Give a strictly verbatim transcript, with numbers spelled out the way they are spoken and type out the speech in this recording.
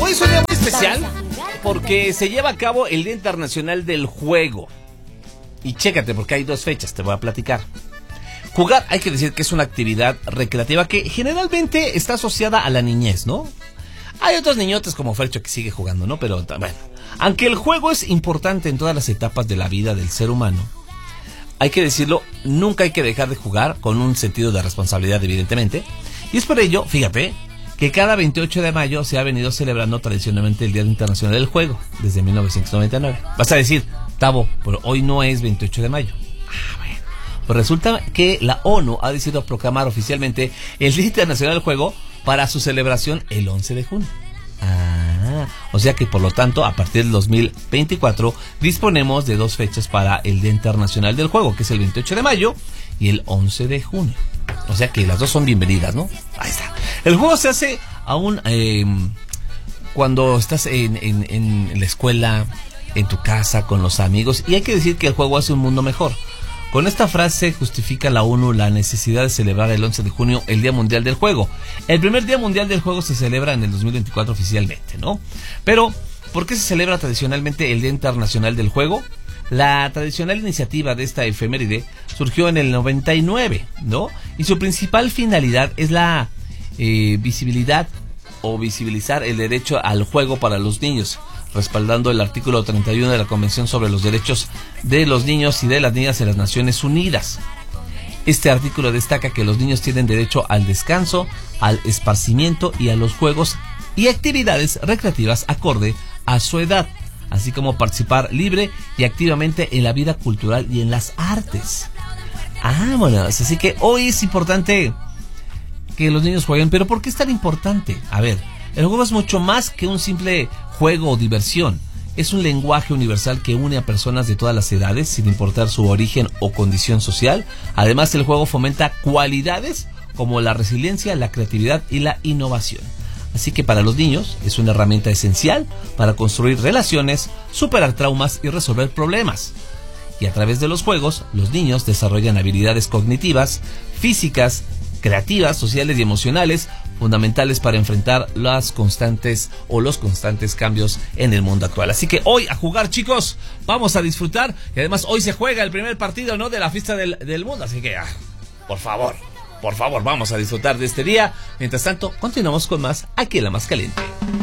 Hoy es un día muy especial porque se lleva a cabo el Día Internacional del Juego. Y chécate, porque hay dos fechas, te voy a platicar. Jugar, hay que decir que es una actividad recreativa que generalmente está asociada a la niñez, ¿no? Hay otros niñotes como Fercho que sigue jugando, ¿no? Pero bueno, aunque el juego es importante en todas las etapas de la vida del ser humano, hay que decirlo, nunca hay que dejar de jugar con un sentido de responsabilidad, evidentemente. Y es por ello, fíjate, que cada veintiocho de mayo se ha venido celebrando tradicionalmente el Día Internacional del Juego, desde mil novecientos noventa y nueve. Vas a decir, Tavo, pero hoy no es veintiocho de mayo. Ah, bueno. Pues resulta que la ONU ha decidido proclamar oficialmente el Día Internacional del Juego para su celebración el once de junio. Ah, o sea que por lo tanto, a partir del dos mil veinticuatro, disponemos de dos fechas para el Día Internacional del Juego, que es el veintiocho de mayo y el once de junio. O sea que las dos son bienvenidas, ¿no? Ahí está. El juego se hace aún eh, cuando estás en, en, en la escuela, en tu casa, con los amigos. Y hay que decir que el juego hace un mundo mejor. Con esta frase justifica la ONU la necesidad de celebrar el once de junio el Día Mundial del Juego. El primer Día Mundial del Juego se celebra en el dos mil veinticuatro oficialmente, ¿no? Pero, ¿por qué se celebra tradicionalmente el Día Internacional del Juego? La tradicional iniciativa de esta efeméride surgió en el noventa y nueve, ¿no? Y su principal finalidad es la eh, visibilidad o visibilizar el derecho al juego para los niños, respaldando el artículo treinta y uno de la Convención sobre los Derechos de los Niños y de las Niñas de las Naciones Unidas. Este artículo destaca que los niños tienen derecho al descanso, al esparcimiento y a los juegos y actividades recreativas acorde a su edad, así como participar libre y activamente en la vida cultural y en las artes. Ah, bueno, así que hoy es importante que los niños jueguen, pero ¿por qué es tan importante? A ver, el juego es mucho más que un simple juego o diversión. Es un lenguaje universal que une a personas de todas las edades, sin importar su origen o condición social. Además, el juego fomenta cualidades como la resiliencia, la creatividad y la innovación. Así que para los niños es una herramienta esencial para construir relaciones, superar traumas y resolver problemas. Y a través de los juegos, los niños desarrollan habilidades cognitivas, físicas, creativas, sociales y emocionales, fundamentales para enfrentar las constantes o los constantes cambios en el mundo actual. Así que hoy a jugar, chicos, vamos a disfrutar. Y además hoy se juega el primer partido, ¿no?, de la fiesta del, del mundo. Así que, ah, por favor, por favor, vamos a disfrutar de este día. Mientras tanto, continuamos con más aquí en La Más Caliente.